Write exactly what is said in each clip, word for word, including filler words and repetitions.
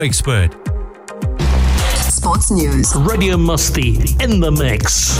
Expert. Sports News. Radio Musty in the mix.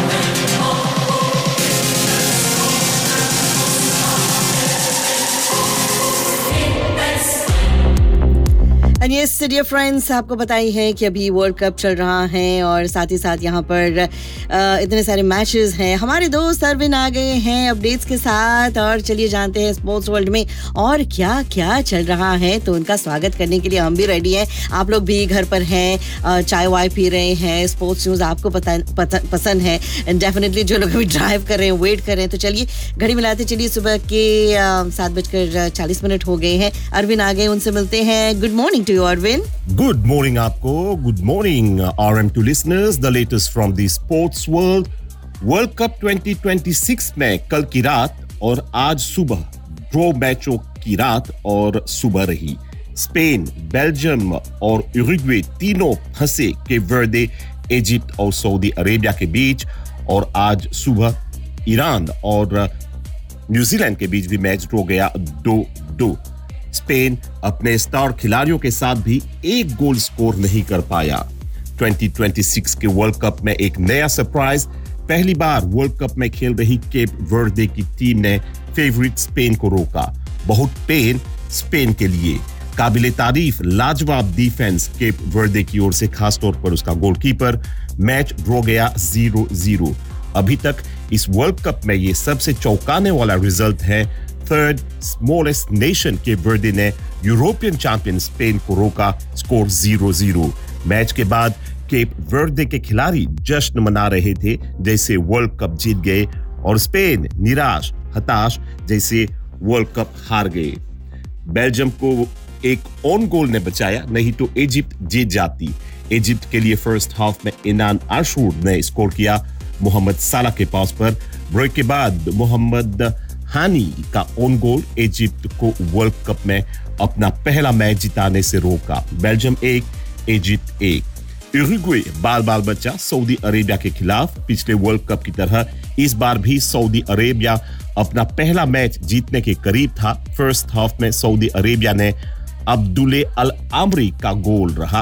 And yes dear friends, आपको बताई है कि अभी वर्ल्ड कप चल रहा है और साथ ही साथ यहाँ पर आ, इतने सारे मैचेस हैं. हमारे दोस्त अरविंद आ गए हैं अपडेट्स के साथ और चलिए जानते हैं स्पोर्ट्स वर्ल्ड में और क्या क्या चल रहा है. तो उनका स्वागत करने के लिए हम भी रेडी हैं. आप लोग भी घर पर हैं, चाय वाय पी रहे हैं, स्पोर्ट्स न्यूज़ आपको पता, पता, पसंद है एंड डेफिनेटली जो लोग अभी ड्राइव कर रहे हैं, वेट कर रहे हैं, तो चलिए घड़ी मिलाते चलिए. सुबह के सात बजकर चालीस मिनट हो गए हैं. अरविंद आ गए, उनसे मिलते हैं. Good morning to you, Arvind. Good morning, आपको. Good morning, uh, R M two listeners. The latest from the sports world. World Cup twenty twenty-six में कल की रात और आज सुबह ड्रॉ मैचों की रात और सुबह रही. स्पेन, बेल्जियम और उरुग्वे तीनों फंसे केप वर्दे, इजिप्ट और सऊदी अरेबिया के बीच. और आज सुबह ईरान और न्यूजीलैंड के बीच भी मैच ड्रॉ गया दो दो. स्पेन अपने स्टार खिलाड़ियों के साथ भी एक गोल स्कोर नहीं कर पाया. twenty twenty-six के वर्ल्ड कप में एक नया सरप्राइज. पहली बार वर्ल्ड कप में खेल रही केप वर्दे की टीम ने फेवरेट स्पेन को रोका. बहुत पेन स्पेन के लिए. काबिले तारीफ लाजवाब डिफेंस केप वर्दे की ओर से, खासतौर पर उसका गोलकीपर. मैच ड्रॉ गया जीरो जीरो. अभी तक इस वर्ल्ड कप में ये सबसे चौंकाने वाला रिजल्ट है. थर्ड स्मॉलेस्ट नेशन केप वर्दे ने यूरोपियन चैंपियन स्पेन को रोका. Score zero zero. मैच के बाद केप वर्दे के खिलाड़ी जश्न मना रहे थे जैसे वर्ल्ड कप जीत गए, और स्पेन निराश हताश जैसे वर्ल्ड कप हार गए. बेल्जियम को एक ऑन गोल ने बचाया, नहीं तो इजिप्ट जीत जाती. इजिप्ट के लिए फर्स्ट हाफ में इनान आशूर ने स्कोर किया मोहम्मद साला के पास पर. ब्रेक के बाद मोहम्मद हानी का ऑन गोल इजिप्ट को वर्ल्ड कप में अपना पहला मैच जिताने से रोका. बेल्जियम एक, इजिप्ट एक. उरुग्वे बाल बाल बच्चा सऊदी अरेबिया के खिलाफ. पिछले वर्ल्ड कप की तरह इस बार भी सऊदी अरेबिया अपना पहला मैच जीतने के करीब था. फर्स्ट हाफ में सऊदी अरेबिया ने अब्दुल्ले अल आमरी का गोल रहा.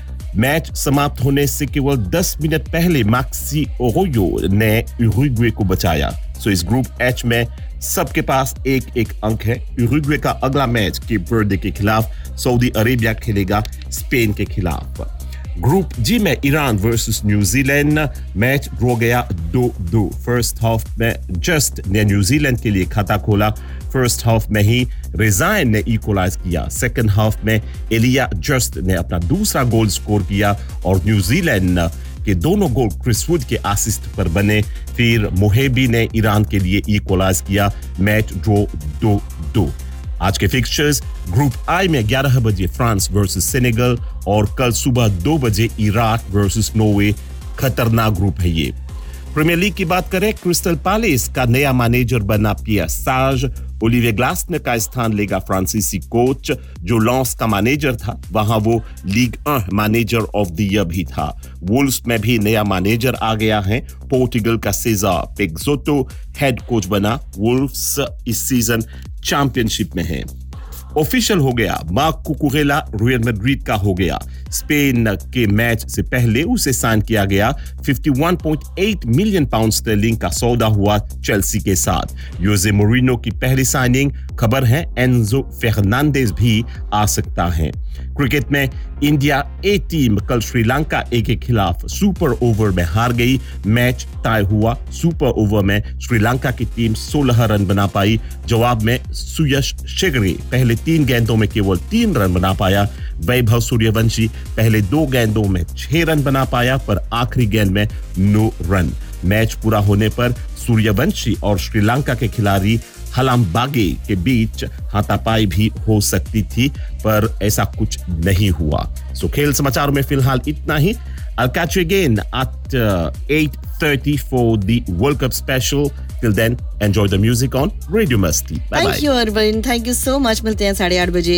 मैच समाप्त होने से केवल दस मिनट पहले मैक्सी ओरोयो ने उरुग्वे को बचाया. सो इस ग्रुप एच में सबके पास एक एक अंक है. उरुग्वे का अगला मैच केप वर्दे के खिलाफ, सऊदी अरेबिया खेलेगा स्पेन के खिलाफ. ग्रुप जी में Iran versus New Zealand. Match draw गया दो दो. फर्स्ट हाफ में जस्ट ने न्यूजीलैंड के लिए खाता खोला. फर्स्ट हाफ में ही रिजाइन ने इक्वलाइज किया. सेकंड हाफ में एलिया जस्ट ने अपना दूसरा गोल स्कोर किया और न्यूजीलैंड के दोनों गोल क्रिस वुड के असिस्ट पर बने. फिर मोहेबी ने ईरान के लिए इक्वलाइज किया. मैच ड्रॉ दो दो. आज के फिक्सचर्स ग्रुप आई में ग्यारह बजे फ्रांस वर्सेस सेनेगल और कल सुबह दो बजे इराक वर्सेस नॉर्वे. खतरनाक ग्रुप है ये. प्रीमियर लीग की बात करें, क्रिस्टल पैलेस का नया मैनेजर बना पियर साज. ओलिविये ग्लासनर का स्थान लेगा फ्रांसीसी कोच जो लॉन्स का मैनेजर था. वहां वो league one manager of the year भी था. वुल्व्स में भी नया मैनेजर आ गया है. पोर्टुगल का सेजार पेक्सोटो हेड कोच बना. वुल्व्स इस सीजन चैंपियनशिप में है. ऑफिशियल हो गया, मार्क कुकुरेला रियल मैड्रिड का हो गया. स्पेन के मैच से पहले उसे साइन किया गया. इक्यावन पॉइंट आठ मिलियन पाउंड स्टर्लिंग का सौदा हुआ चेल्सी के साथ. योजे मोरिनो की पहली साइनिंग. खबर है एंजो फर्नांडेज भी आ सकता है. क्रिकेट में इंडिया ए टीम कल श्रीलंका ए के खिलाफ सुपर ओवर में हार गई. मैच टाई हुआ. सुपर ओवर में श्रीलंका की टीम सोलह रन बना पाई. जवाब में सुयश शेगरे पहले तीन गेंदों में केवल तीन रन बना पाया. वैभव सूर्यवंशी पहले दो गेंदों में छह रन बना पाया, पर आखिरी गेंद में नो रन. मैच पूरा होने पर सूर्यवंशी और श्रीलंका के खिलाड़ी हलाम्बागे के बीच हाथापाई भी हो सकती थी, पर ऐसा कुछ नहीं हुआ. सो खेल समाचारों में फिलहाल इतना ही. I'll catch you again at uh, eight thirty for the World Cup special. Till then, enjoy the music on Radio Musty. Bye bye. Thank you, Arvind. Thank you so much. मिलते हैं साढ़े आठ बजे.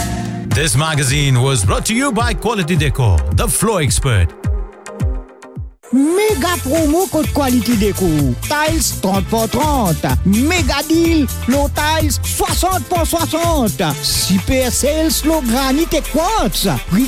This magazine was brought to you by Quality Decor, the floor expert. Méga promo code qualité déco. Tiles trente pour trente. Méga deal. Low tiles soixante pour soixante. Super sales low granite et quartz.